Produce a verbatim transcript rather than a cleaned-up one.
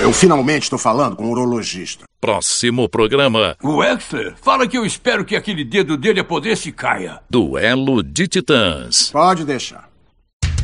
Eu finalmente estou falando com um urologista. Próximo programa. O Wexler fala que eu espero que aquele dedo dele apodreça e caia. Duelo de Titãs. Pode deixar.